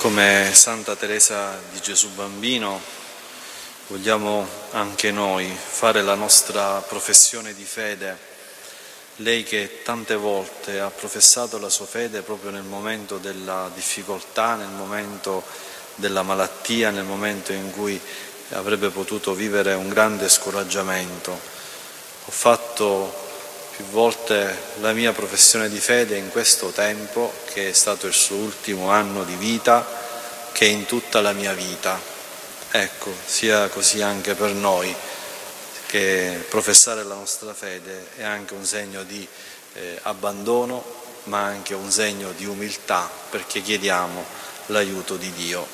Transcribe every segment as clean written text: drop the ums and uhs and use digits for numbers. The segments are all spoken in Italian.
Come Santa Teresa di Gesù Bambino vogliamo anche noi fare la nostra professione di fede, lei che tante volte ha professato la sua fede proprio nel momento della difficoltà, nel momento della malattia, nel momento in cui avrebbe potuto vivere un grande scoraggiamento. Ho fatto più volte la mia professione di fede in questo tempo, che è stato il suo ultimo anno di vita, che in tutta la mia vita. Ecco, sia così anche per noi, che professare la nostra fede è anche un segno di abbandono, ma anche un segno di umiltà, perché chiediamo l'aiuto di Dio.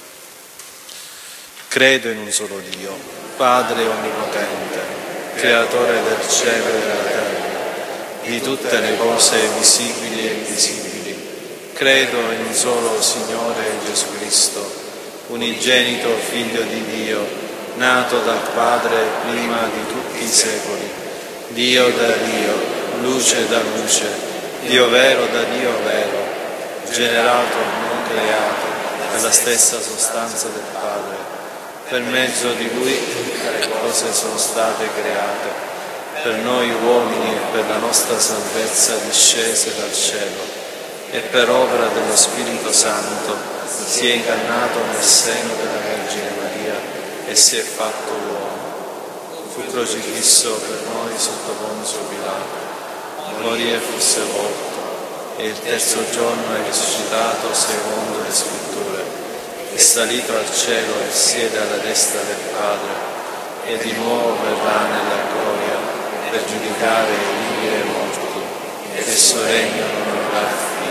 Credo in un solo Dio, Padre onnipotente, creatore del cielo e della terra, di tutte le cose visibili e invisibili. Credo in un solo Signore Gesù Cristo, unigenito Figlio di Dio, nato dal Padre prima di tutti i secoli, Dio da Dio, luce da luce, Dio vero da Dio vero, generato, non creato, nella stessa sostanza del Padre. Per mezzo di Lui tutte le cose sono state create, per noi uomini e per la nostra salvezza discese dal cielo, e per opera dello Spirito Santo si è incarnato nel seno della Vergine Maria e si è fatto uomo. Fu crocifisso per noi sotto Ponzio Pilato, morì e fu sepolto, e il terzo giorno è risuscitato secondo le Scritture, è salito al cielo e siede alla destra del Padre, e di nuovo verrà nella gloria per giudicare i vivi e i morti, e il suo regno non avrà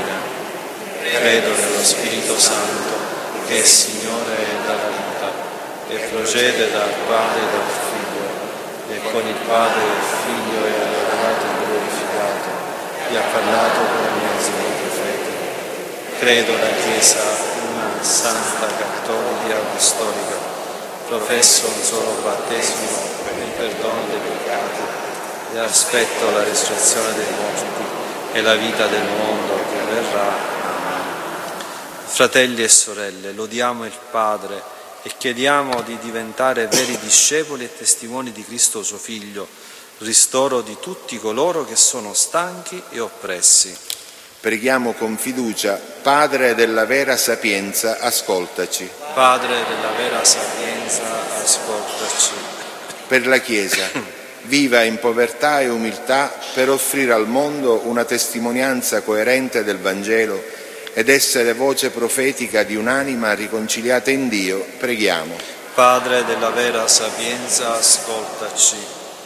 fine. Credo nello Spirito Santo, che è Signore della vita, e procede dal Padre e dal Figlio, e con il Padre e il Figlio è adorato e glorificato, e ha parlato per mezzo dei profeti. Credo nella Chiesa una santa, cattolica, apostolica, professo un solo battesimo per il perdono dei peccati, e aspetto la risurrezione dei morti e la vita del mondo che verrà. Amen. Fratelli e sorelle, lodiamo il Padre e chiediamo di diventare veri discepoli e testimoni di Cristo suo Figlio, ristoro di tutti coloro che sono stanchi e oppressi. Preghiamo con fiducia: Padre della vera sapienza, ascoltaci. Padre della vera sapienza, ascoltaci. Per la Chiesa, viva in povertà e umiltà per offrire al mondo una testimonianza coerente del Vangelo ed essere voce profetica di un'anima riconciliata in Dio, preghiamo. Padre della vera sapienza, ascoltaci.